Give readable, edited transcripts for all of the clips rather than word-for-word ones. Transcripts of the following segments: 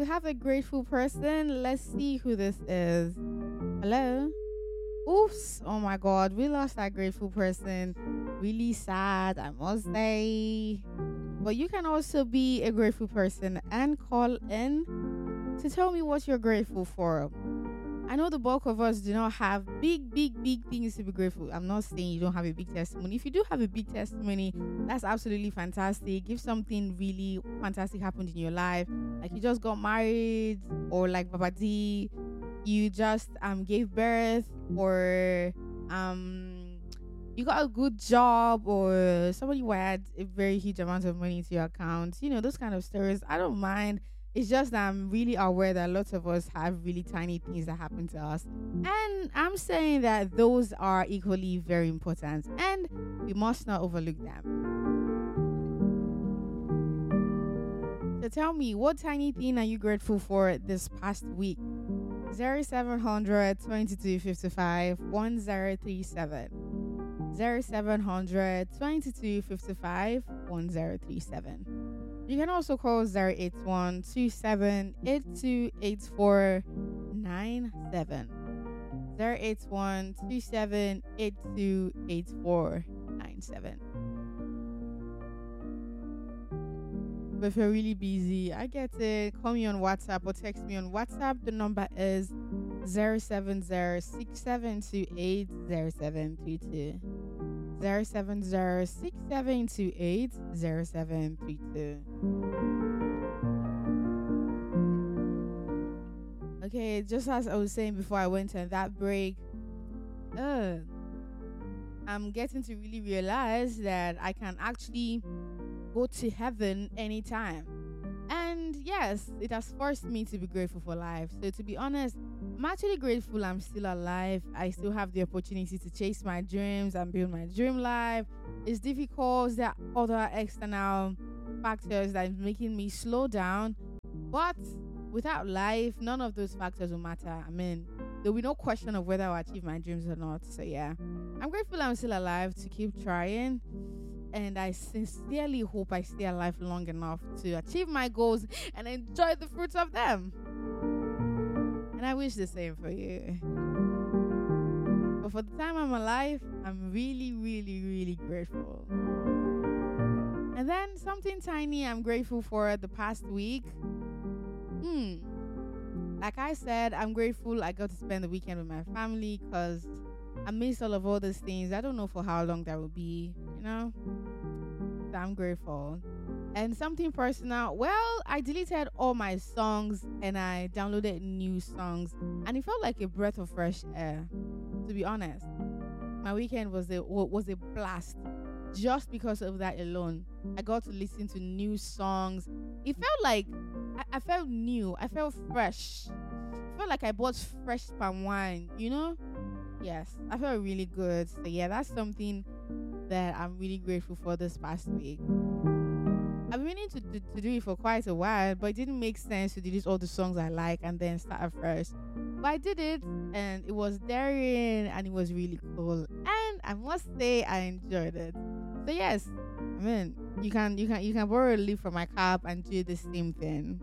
we have a grateful person. Let's see who this is. Hello? Oops. Oh my God. We lost that grateful person. Really sad, I must say. But you can also be a grateful person and call in to tell me what you're grateful for. I know the bulk of us do not have big things to be grateful. I'm not saying you don't have a big testimony. If you do have a big testimony, that's absolutely fantastic. If something really fantastic happened in your life, like you just got married, or like Baba D, you just gave birth, or you got a good job, or somebody will add a very huge amount of money to your account. You know, those kind of stories. I don't mind. It's just that I'm really aware that lots of us have really tiny things that happen to us. And I'm saying that those are equally very important and we must not overlook them. So tell me, what tiny thing are you grateful for this past week? 0700 2255 1037. 0700 2255 1037. You can also call 081 27 828497. 081 27 828497. But if you're really busy, I get it. Call me on WhatsApp or text me on WhatsApp. The number is 07067280732. 07067280732. Okay, just as I was saying before I went on that break, I'm getting to really realize that I can actually go to heaven anytime. And yes, it has forced me to be grateful for life. So to be honest, I'm actually grateful I'm still alive. I still have the opportunity to chase my dreams and build my dream life. It's difficult. There are other external factors that are making me slow down. But without life, none of those factors will matter. I mean, there'll be no question of whether I'll achieve my dreams or not. So yeah, I'm grateful I'm still alive to keep trying. And I sincerely hope I stay alive long enough to achieve my goals and enjoy the fruits of them. And I wish the same for you. But for the time I'm alive, I'm really grateful. And then something tiny I'm grateful for the past week. Like I said, I'm grateful I got to spend the weekend with my family because I missed all those things. I don't know for how long that will be, you know? So I'm grateful. And something personal, well, I deleted all my songs and I downloaded new songs. And it felt like a breath of fresh air, to be honest. My weekend was a blast. Just because of that alone, I got to listen to new songs. It felt like I felt new. I felt fresh. I felt like I bought fresh palm wine, you know? Yes, I felt really good. So yeah, that's something that I'm really grateful for this past week. I've been meaning to do it for quite a while, but it didn't make sense to delete all the songs I like and then start afresh. But I did it, and it was daring, and it was really cool. And I must say, I enjoyed it. So yes, I mean, you can borrow a leaf from my cap and do the same thing.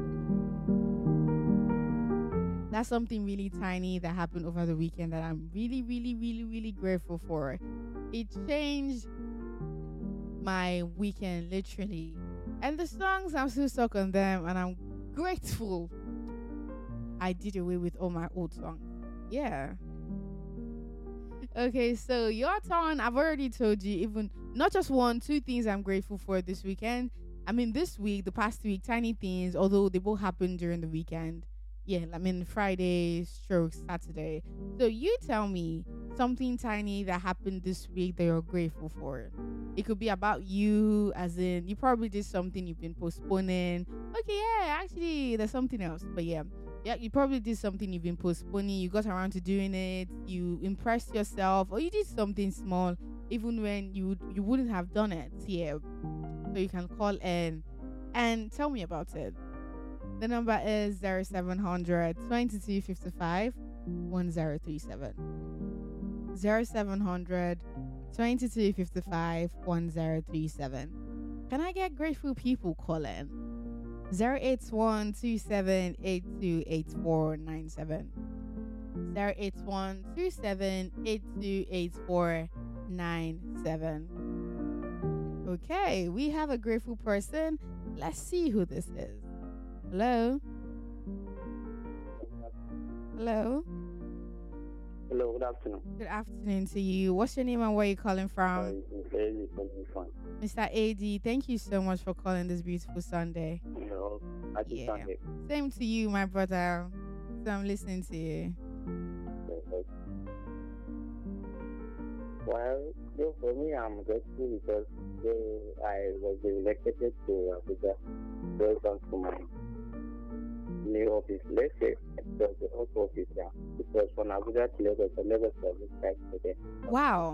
That's something really tiny that happened over the weekend that I'm really grateful for. It changed my weekend literally. And the songs, I'm still stuck on them, and I'm grateful I did away with all my old songs. Yeah. Okay, so your turn. I've already told you, even not just one, two things I'm grateful for this weekend. I mean, this week, the past week, tiny things, although they both happened during the weekend. Yeah, I mean, Friday, stroke, Saturday. So you tell me something tiny that happened this week that you're grateful for. It could be about you, as in you probably did something you've been postponing. Okay, yeah, actually, there's something else. But yeah, you probably did something you've been postponing. You got around to doing it. You impressed yourself, or you did something small, even when you wouldn't have done it. Yeah, so you can call in and tell me about it. The number is 0700 2255 1037. 0700 2255 1037. Can I get grateful people calling? 08127828497. 08127828497. Okay, we have a grateful person. Let's see who this is. Hello? Hello? Hello, good afternoon. Good afternoon to you. What's your name and where are you calling from? Mr. AD, thank you so much for calling this beautiful Sunday. Hello, happy Sunday. Same to you, my brother. So I'm listening to you. Well, for me, I'm grateful because I was elected to Abuja. Welcome to my new office. Let's say it was the old office now. It was from Abuja to Lagos. I never service back today. Wow.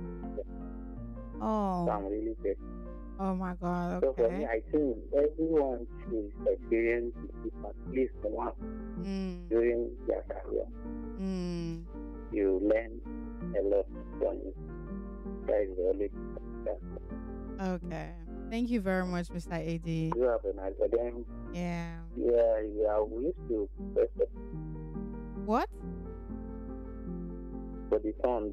So I'm really grateful. Oh my God. So Okay. for me, I think everyone should experience it at least once during their career. You learn a lot from it. That is the only thing. Okay. Thank you very much, Mr. AD. You have a nice day. Yeah. Yeah, we used to respect What? for the song,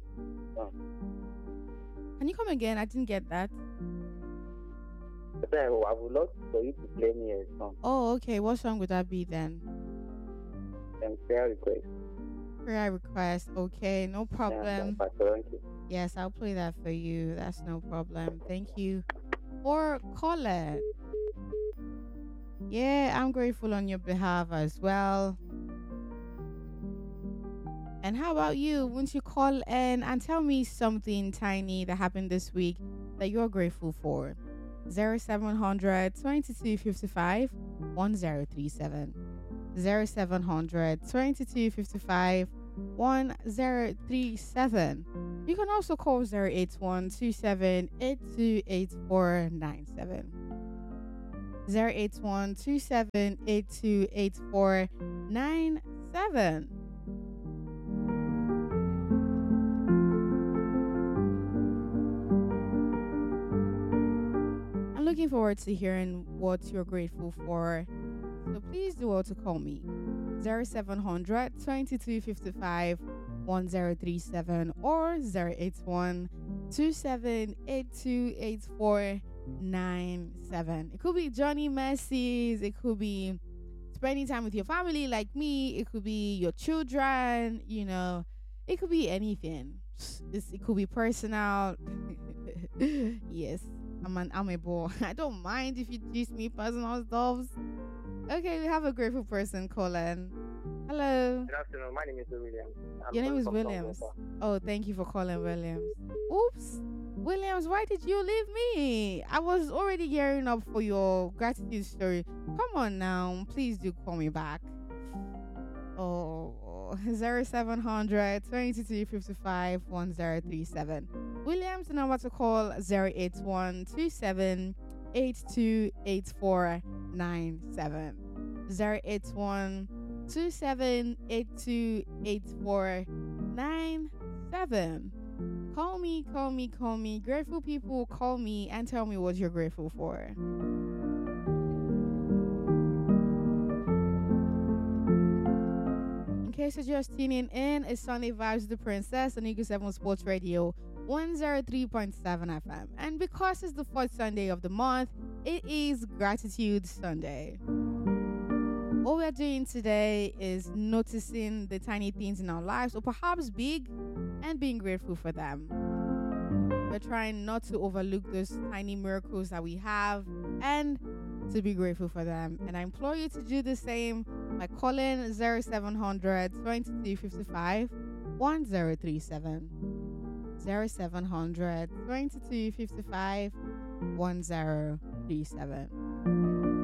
Can you come again? I didn't get that. But I would love for you to play me a song. Oh, okay. What song would that be then? And prayer request. Prayer request. Okay, no problem. Yes, I'll play that for you. That's no problem. Thank you for calling. Yeah, I'm grateful on your behalf as well. And how about you? Won't you call in and tell me something tiny that happened this week that you're grateful for? 0700 2255 1037. 0700 2255 1037. You can also call 08127828497. 08127828497. I'm looking forward to hearing what you're grateful for. So please do well to call me. 0700 2255 1037 or 081 27828497. It could be Johnny Messi's, it could be spending time with your family like me, it could be your children, it could be anything. It could be personal. Yes, I'm a boy. I don't mind if you teach me personal stuff. Okay, we have a grateful person calling. Hello. Good afternoon. My name is Williams. Your name is Williams. Oh, thank you for calling, Williams. Oops. Williams, why did you leave me? I was already gearing up for your gratitude story. Come on now. Please do call me back. Oh, 0700 2255 1037. Williams, the number to call 081 27 828497. 081 27828497. Call me. Grateful people, call me and tell me what you're grateful for. In case you're just tuning in, it's Sunday Vibes with the Princess on Eagle 7 Sports Radio 103.7 FM. And because it's the fourth Sunday of the month, it is Gratitude Sunday. All we're doing today is noticing the tiny things in our lives, or perhaps big, and being grateful for them. We're trying not to overlook those tiny miracles that we have and to be grateful for them. And I implore you to do the same by calling 0700 2255 1037. 0700 2255 1037.